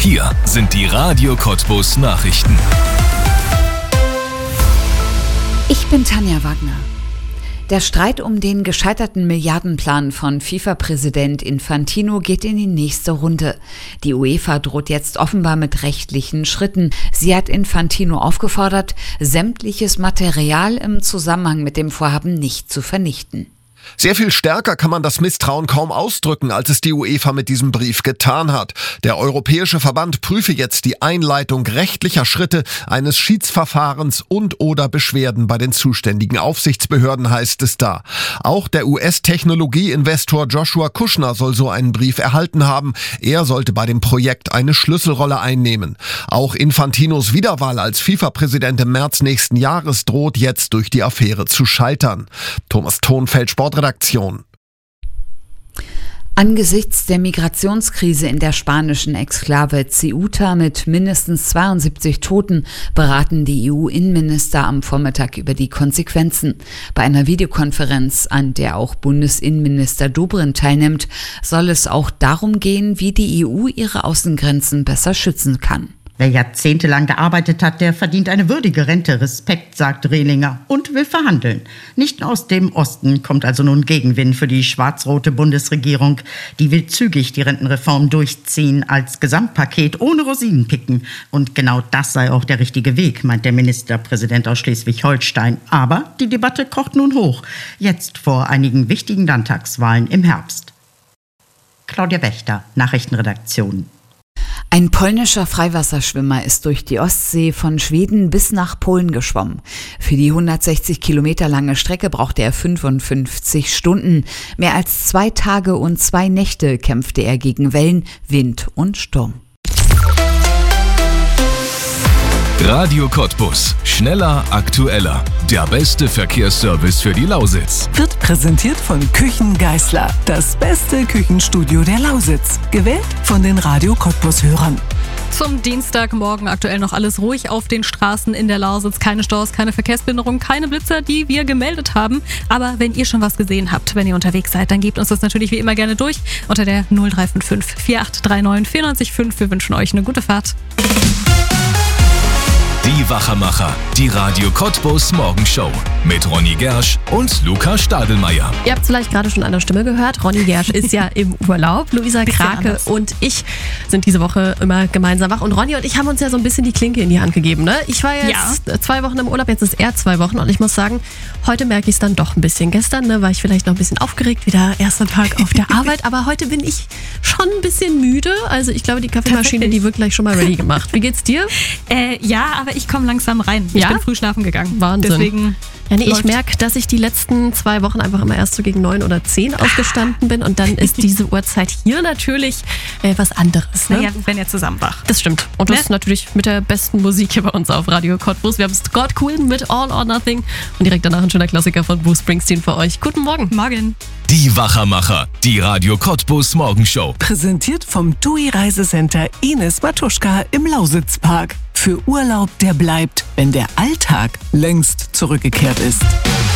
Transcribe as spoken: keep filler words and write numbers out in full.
Hier sind die Radio Cottbus Nachrichten. Ich bin Tanja Wagner. Der Streit um den gescheiterten Milliardenplan von FIFA-Präsident Infantino geht in die nächste Runde. Die UEFA droht jetzt offenbar mit rechtlichen Schritten. Sie hat Infantino aufgefordert, sämtliches Material im Zusammenhang mit dem Vorhaben nicht zu vernichten. Sehr viel stärker kann man das Misstrauen kaum ausdrücken, als es die UEFA mit diesem Brief getan hat. Der Europäische Verband prüfe jetzt die Einleitung rechtlicher Schritte, eines Schiedsverfahrens und oder Beschwerden bei den zuständigen Aufsichtsbehörden, heißt es da. Auch der U S-Technologie-Investor Joshua Kushner soll so einen Brief erhalten haben. Er sollte bei dem Projekt eine Schlüsselrolle einnehmen. Auch Infantinos Wiederwahl als FIFA-Präsident im März nächsten Jahres droht jetzt durch die Affäre zu scheitern. Thomas Thonfeld, Sportredaktion. Angesichts der Migrationskrise in der spanischen Exklave Ceuta mit mindestens zweiundsiebzig Toten beraten die E U-Innenminister am Vormittag über die Konsequenzen. Bei einer Videokonferenz, an der auch Bundesinnenminister Dobrindt teilnimmt, soll es auch darum gehen, wie die E U ihre Außengrenzen besser schützen kann. Wer jahrzehntelang gearbeitet hat, der verdient eine würdige Rente. Respekt, sagt Rehlinger und will verhandeln. Nicht aus dem Osten kommt also nun Gegenwind für die schwarz-rote Bundesregierung. Die will zügig die Rentenreform durchziehen als Gesamtpaket ohne Rosinenpicken. Und genau das sei auch der richtige Weg, meint der Ministerpräsident aus Schleswig-Holstein. Aber die Debatte kocht nun hoch. Jetzt vor einigen wichtigen Landtagswahlen im Herbst. Claudia Wächter, Nachrichtenredaktion. Ein polnischer Freiwasserschwimmer ist durch die Ostsee von Schweden bis nach Polen geschwommen. Für die hundertsechzig Kilometer lange Strecke brauchte er fünfundfünfzig Stunden. Mehr als zwei Tage und zwei Nächte kämpfte er gegen Wellen, Wind und Sturm. Radio Cottbus. Schneller, aktueller. Der beste Verkehrsservice für die Lausitz. Wird präsentiert von Küchen Geisler. Das beste Küchenstudio der Lausitz. Gewählt von den Radio Cottbus-Hörern. Zum Dienstagmorgen aktuell noch alles ruhig auf den Straßen in der Lausitz. Keine Staus, keine Verkehrsbehinderung, keine Blitzer, die wir gemeldet haben. Aber wenn ihr schon was gesehen habt, wenn ihr unterwegs seid, dann gebt uns das natürlich wie immer gerne durch unter der null drei fünf fünf vier acht drei neun vier neun fünf. Wir wünschen euch eine gute Fahrt. Die Wachermacher, die Radio Cottbus Morgenshow mit Ronny Gersch und Luca Stadelmeier. Ihr habt es vielleicht gerade schon an der Stimme gehört. Ronny Gersch ist ja im Urlaub. Luisa Krake und ich sind diese Woche immer gemeinsam wach. Und Ronny und ich haben uns ja so ein bisschen die Klinke in die Hand gegeben. Ne? Ich war jetzt ja. zwei Wochen im Urlaub, jetzt ist er zwei Wochen. Und ich muss sagen, heute merke ich es dann doch ein bisschen. Gestern ne, war ich vielleicht noch ein bisschen aufgeregt, wieder erster Tag auf der Arbeit. Aber heute bin ich schon ein bisschen müde. Also ich glaube, die Kaffeemaschine, die wird gleich schon mal ready gemacht. Wie geht's dir? Äh, ja, aber ich komme langsam rein. Ich ja? bin früh schlafen gegangen. Wahnsinn. Deswegen ja, nee, ich merke, dass ich die letzten zwei Wochen einfach immer erst so gegen neun oder zehn aufgestanden bin. Und dann ist diese Uhrzeit hier natürlich äh, was anderes. Ne? Naja, wenn ihr zusammen wach. Das stimmt. Und das ne? ist natürlich mit der besten Musik hier bei uns auf Radio Cottbus. Wir haben Scott Cool mit All or Nothing. Und direkt danach ein schöner Klassiker von Bruce Springsteen für euch. Guten Morgen. Morgen. Die Wachermacher, die Radio Cottbus Morgenshow. Präsentiert vom T U I Reisecenter Ines Matuschka im Lausitzpark. Für Urlaub, der bleibt, wenn der Alltag längst zurückgekehrt ist.